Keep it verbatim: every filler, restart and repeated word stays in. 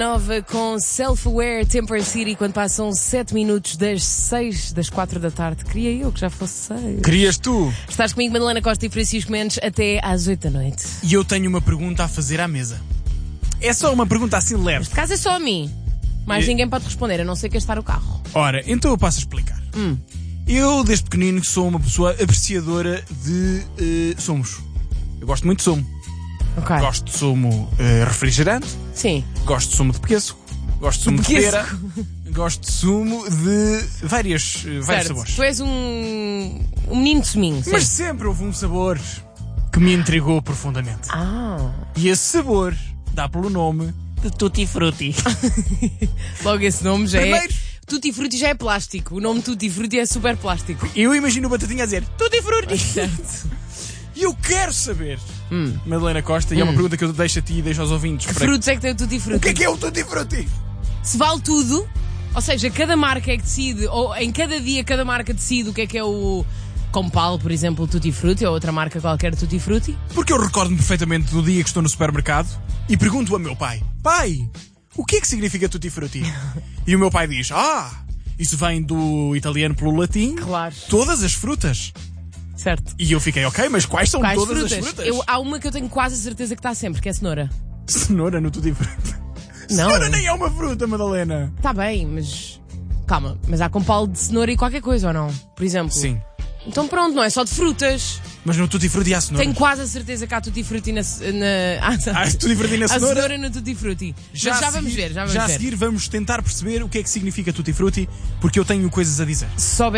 Nova com Self-Aware, Temper City, quando passam sete minutos das seis das quatro da tarde. Queria eu que já fosse seis. Querias tu? Estás comigo, Madalena Costa e Francisco Mendes, até às oito da noite. E eu tenho uma pergunta a fazer à mesa. É só uma pergunta assim leve. Neste caso é só a mim. Mais E... ninguém pode responder, a não ser gastar o carro. Ora, então eu passo a explicar. Hum. Eu, desde pequenino, sou uma pessoa apreciadora de uh, sumos. Eu gosto muito de sumo. Ok. Gosto de sumo uh, refrigerante. Sim. Gosto de sumo de pequeço. Gosto de sumo de, de pera. Gosto de sumo de várias, uh, vários certo. sabores. Tu és um, um menino de suminho. Mas sim. sempre houve um sabor que me intrigou profundamente. Ah. E esse sabor dá pelo nome de Tutti Frutti. Logo esse nome já Primeiro, é... Tutti Frutti já é plástico. O nome Tutti Frutti é super plástico. eu imagino o Batatinha a dizer Tutti Frutti. Certo. E eu quero saber, Hum. Madalena Costa, e é uma pergunta que eu deixo a ti e deixo aos ouvintes. Que para- frutos é que tem o Tutti Frutti? O que é que é o Tutti Frutti? Se vale tudo, ou seja, cada marca é que decide, ou em cada dia cada marca decide o que é que é o Compal, por exemplo, o Tutti Frutti, ou outra marca qualquer Tutti Frutti. Porque eu recordo-me perfeitamente do dia que estou no supermercado e pergunto ao meu pai: Pai, o que é que significa Tutti Frutti? E o meu pai diz: Ah, isso vem do italiano pelo latim. Claro. Todas as frutas. Certo. E eu fiquei, ok, mas quais são Quais todas frutas? as frutas? Eu, há uma que eu tenho quase a certeza que está sempre, que é a cenoura. Cenoura no Tutti Frutti. Não. Cenoura nem é uma fruta, Madalena. Está bem, mas... Calma, mas há Compal de cenoura e qualquer coisa, ou não? Por exemplo. Sim. Então pronto, não é só de frutas. Mas no Tutti Frutti há cenoura. Tenho quase a certeza que há Tutti Frutti na... na... Há Tutti Frutti na Há cenoura? cenoura no Tutti Frutti. Já, já a vamos seguir- ver, já vamos já ver. a seguir vamos tentar perceber o que é que significa Tutti Frutti, porque eu tenho coisas a dizer. Se souber